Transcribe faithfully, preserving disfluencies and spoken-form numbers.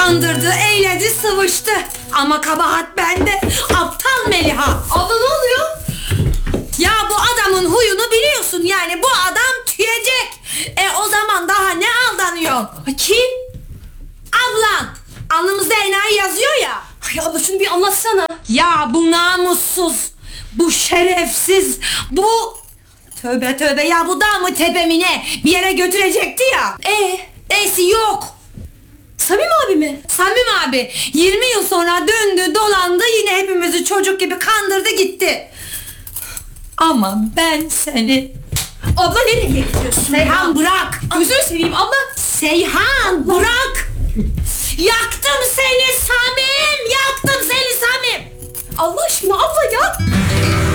Kandırdı, eyledi, sıvıştı. Ama kabahat bende. Aptal Meliha. Abla ne oluyor? Ya bu adamın huyunu biliyorsun yani. Bu adam tüyecek. E o zaman daha ne aldanıyor? Kim? Ablan. Alnımızda enayi yazıyor ya. Ay abla şunu bir anlatsana. Ya bu namussuz, bu şerefsiz, bu... Tövbe tövbe ya, bu dağ mı tepe mi ne? Bir yere götürecekti ya. Ee, E'si yok. Samim abi mi? Samim abi yirmi yıl sonra döndü dolandı, yine hepimizi çocuk gibi kandırdı gitti. Ama ben seni... Abla nereye gidiyorsun? Seyhan bırak. Gözünü seveyim abla. Seyhan bırak. Yaktım seni Samim. Yaktım seni Samim. Allah aşkına abla ya.